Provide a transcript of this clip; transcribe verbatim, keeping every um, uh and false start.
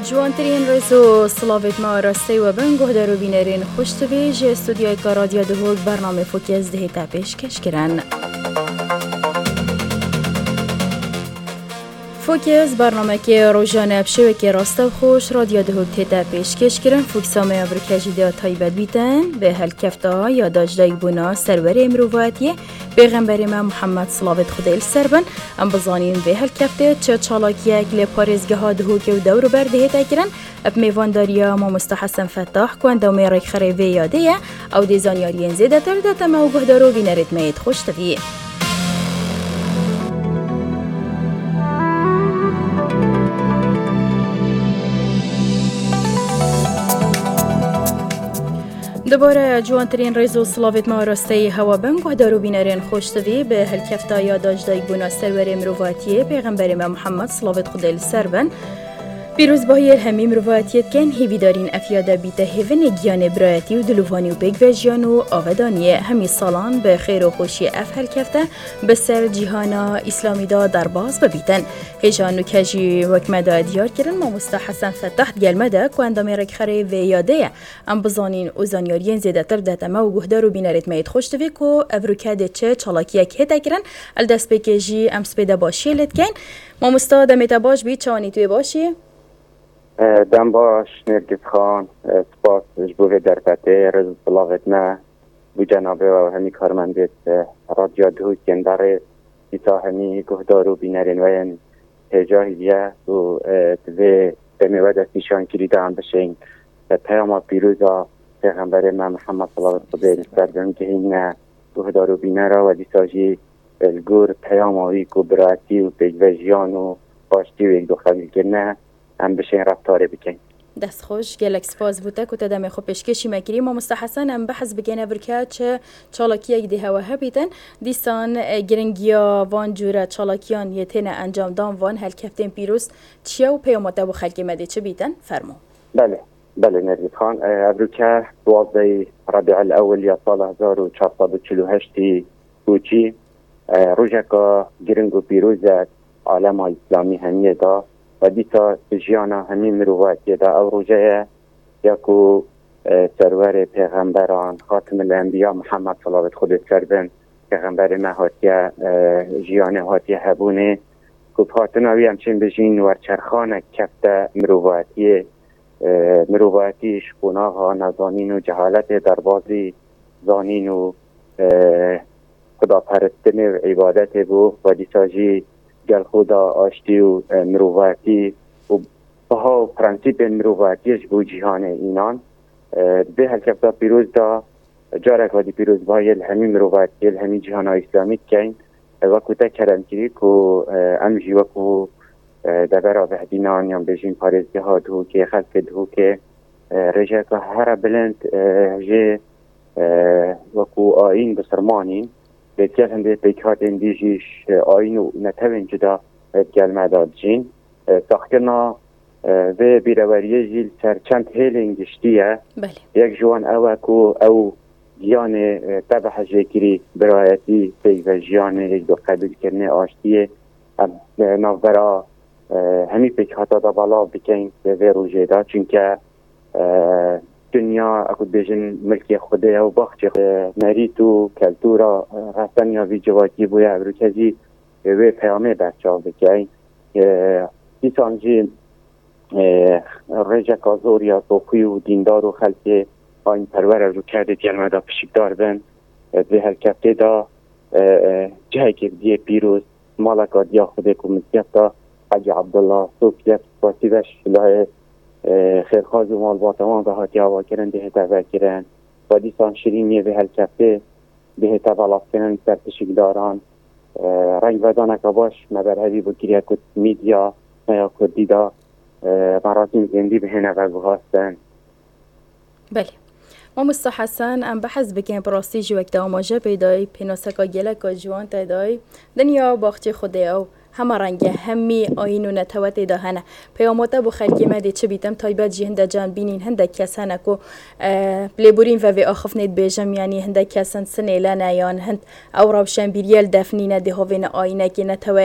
جوانترین رزو سلاوت ما راستی و بنگه درو بینرین خوشتوی جه استودیوی که رادیو دهوگ برنامه فوکیز ده تا پیش کش کرن. فوکیز برنامه که روزانه بشه که راسته خوش رادیو دهوگ تا پیش کش کرن. فوکسامه ابرکجی ده تایبت بیتن به هل کفتا یا داجدای بونا سرور امرواتیه پیغمبر ما محمد صلوات خدای سربن ام بزانین به هل کفته چه چالاکیه که پارێزگه ها دهوگ و دور برده تا کرن. اب میوانداریا ما مستحسن فتاح کند و میرک خریوی یادیه او دیزانیارین زیده تر ده تما و گهدارو بینرید مید خوش تویه. دوباره جوانترین ریزو سلاوت ما راسته هوا بم گهدارو بینرین خوشتوی به هل کفتا یا داجدای بونا سرور امرواتیه پیغمبر ما محمد صلوات خدای سربن پیروز باهی همه مرواتیت کن هیویدارین افیاده بیته هیون گیان برایتی و دلوانی و بگ و جیان و آودانیه همی سالان به خیر و خوشی اف هل کفته به سر جیهانا اسلامی دا در باز ببیتن هیجان و کجی وکمده دیار کرن ما مستحسن فتح گلمه ده که اندامه رک خری و یاده ام بزانین و زانیارین زیده تر دتمه و گهدار و بینرید مید خوشتوی که افروکاده چه چالاکیه که هده کرن الدست بکجی ام سپیده باشی لید کن ما مستاده میتا باش بید چانی توی باشی دم باش نرگس خان سپاس جبوه در پته رزو صلاوت نه بو جنابه و همی کارمندت رادیو دهوگ گنداره ایتا همی گهدارو بینرین وین هجاهی بیه و توی بمیوه دستیشان کریده هم بشین پیام پیروزا پیغمبر من محمد صلوات خدای سربن که این گهدارو بینره و دیساجی الگور پیام هایی که براتی و پیجوژیان و باشتی و یک دو خبیل کنه هم بشین رفتاره بکن دست خوش گلک سپاس بوده که تدام خو پیشکشی مکری ما مستحسن هم بحث بگن ابرکات چه چالاکی یک ده هوا هبیتن دیسان گرنگیا وان جوره چالاکیان یتن انجام دام وان هل کفتن پیروز چیا و پیامات و خلق مده چه بیتن فرمو بله بله نرگس خان ابرکات دوازده ربیع الاول یا سال هزار و چهارصد و چهل و هشت بوچی روزکا گرنگو پیروز عالم اسلامی همیه دا و دیتا جیانا همین مروواتی دا او روژه یکو سرور پیغمبران خاتم الانبیاء محمد صلوات خدای سربن پیغمبر مهاتیه جیانه هاتیه هبونه کب هاتناوی همچین بجین ورچرخانه کفته مروواتی مروواتی شکوناها نزانین و جهالت دربازی زانین و خدا پرستن و عبادت بو و دیتا جی گل خدا آشتی و مروواتی و بها و پرنسیپ مروواتیش بو جیهان اینان به هل کفتا پیروز دا جارک وادی پیروز باید الهمی مروواتی الهمی جیهان اسلامی کن وکو تا کرم کری که امجی وکو دبرا بهدینان یا بجین پارزگه ها دهو که خلق دهو که رجه که هر بلند جه وکو آین بسرمانین بسیار هنده پیکات اندیجیش آین و نتوین جدا گلمه داد جین ساختنا و بیروریه جیل سر چند هیل انگشتیه بله. یک جوان اوه کو او جیان تبح جکری برایتی پیگ و جیان یک دو قبیل کرنه آشتیه نافبرا همی پیکاتا دا بالا بکن و روژه دا چونکه دنیا اکو بیشن ملکی خوده و باخت مریت و کلتورا رفتن یا وی جواتی بوی ابروکزی و پیامه بچه ها بکی دیسان جی رجک آزور یا صوفی و دیندار و خلق آین پرور رو کرده دیلمه دا پشکدار بن به هلکفته دا جه که دیه پیروز مالکا دیا خوده کمسیت دا حاج عبدالله صوفیت باسیدش لای خیرخواز و مال باتمان به هاتی هوا کرن ده تبع کرن و دیسان شیرینی به هل کفته به تبع کنن سر تشکداران رنگ بدانک باش مبرهدی با گریه کد میدیا نیا کد دیدا مراسم زندی به هنه و هستن بله ما مستحسن ام بحث بکن براستی جوک داماجه پیدای پیناسکا گلکا جوان تدای دنیا باختی خوده او همه رنگه همی آین و نتوت دهنه پیاماته بو خلقی مده چه بیتم تایبت جی هنده جان بینین هنده کس هنه که بلیبورین و وی آخف نید بیجم یعنی هنده کسان سنه لنه یان هند او روشن بیریل دفنینه ده هاوین آینه که نتوت